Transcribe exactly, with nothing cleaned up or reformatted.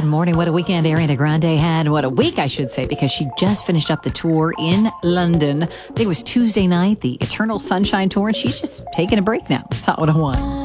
Good morning. What a weekend Ariana Grande had. What a week, I should say, because she just finished up the tour in London. I think it was Tuesday night, the Eternal Sunshine Tour, and she's just taking a break now. It's Hot one oh one.